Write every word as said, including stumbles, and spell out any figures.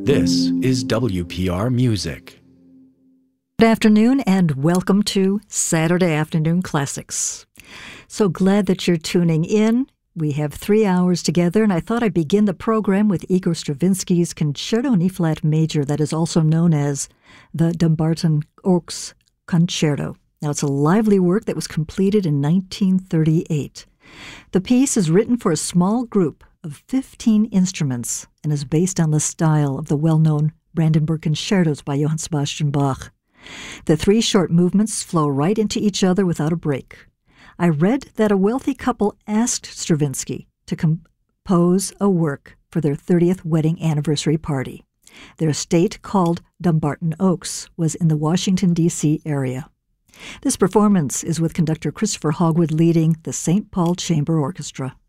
This is W P R Music. Good afternoon and welcome to Saturday Afternoon Classics. So glad that you're tuning in. We have three hours together, and I thought I'd begin the program with Igor Stravinsky's Concerto in E-flat Major, that is also known as the Dumbarton Oaks Concerto. Now, it's a lively work that was completed in nineteen thirty-eight. The piece is written for a small group of fifteen instruments and is based on the style of the well-known Brandenburg Concertos by Johann Sebastian Bach. The three short movements flow right into each other without a break. I read that a wealthy couple asked Stravinsky to compose a work for their thirtieth wedding anniversary party. Their estate, called Dumbarton Oaks, was in the Washington, D C area. This performance is with conductor Christopher Hogwood leading the Saint Paul Chamber Orchestra.